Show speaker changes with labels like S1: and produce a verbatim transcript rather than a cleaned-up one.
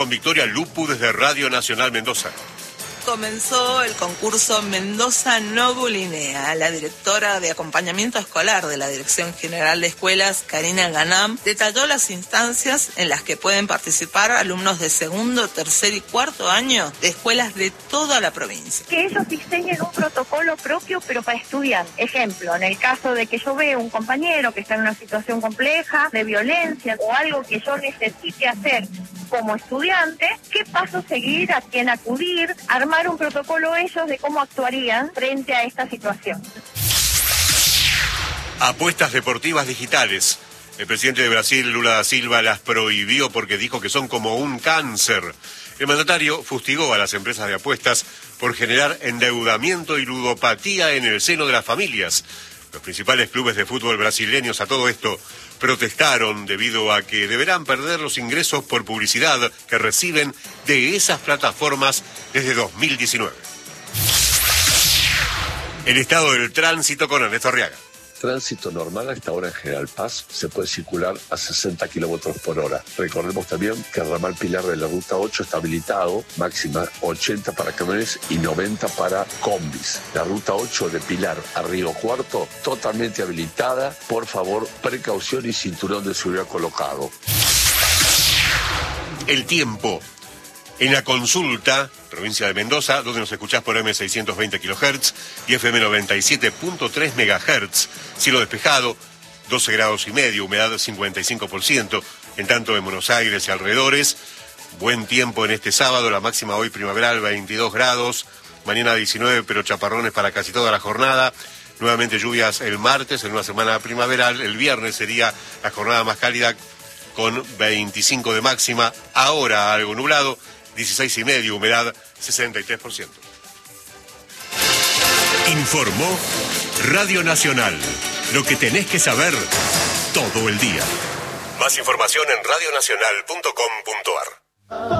S1: Con Victoria Lupu desde Radio Nacional Mendoza.
S2: Comenzó el concurso Mendoza No Bulinea. La directora de acompañamiento escolar de la Dirección General de Escuelas, Karina Ganam, detalló las instancias en las que pueden participar alumnos de segundo, tercer y cuarto año de escuelas de toda la provincia.
S3: Que ellos diseñen un protocolo propio, pero para estudiantes. Ejemplo, en el caso de que yo vea un compañero que está en una situación compleja, de violencia o algo que yo necesite hacer como estudiante, ¿qué paso seguir? ¿A quién acudir? Armar un protocolo ellos de cómo actuarían frente a esta situación.
S1: Apuestas deportivas digitales. El presidente de Brasil, Lula da Silva, las prohibió porque dijo que son como un cáncer. El mandatario fustigó a las empresas de apuestas por generar endeudamiento y ludopatía en el seno de las familias. Los principales clubes de fútbol brasileños a todo esto protestaron debido a que deberán perder los ingresos por publicidad que reciben de esas plataformas desde dos mil diecinueve. El estado del tránsito con Ernesto Arriaga.
S4: Tránsito normal a esta hora en General Paz, se puede circular a sesenta kilómetros por hora. Recordemos también que el ramal Pilar de la Ruta ocho está habilitado, máxima ochenta para camiones y noventa para combis. La Ruta ocho de Pilar a Río Cuarto, totalmente habilitada. Por favor, precaución y cinturón de seguridad colocado.
S1: El tiempo. En la consulta, provincia de Mendoza, donde nos escuchás por eme seiscientos veinte kilohertz y efe eme noventa y siete punto tres megahertz. Cielo despejado, doce grados y medio, humedad cincuenta y cinco por ciento. En tanto en Buenos Aires y alrededores, buen tiempo en este sábado, la máxima hoy primaveral, veintidós grados. Mañana diecinueve, pero chaparrones para casi toda la jornada. Nuevamente lluvias el martes, en una semana primaveral. El viernes sería la jornada más cálida con veinticinco de máxima. Ahora algo nublado. dieciséis y medio, humedad sesenta y tres por ciento.
S5: Informó Radio Nacional. Lo que tenés que saber todo el día.
S1: Más información en radio nacional punto com punto ar.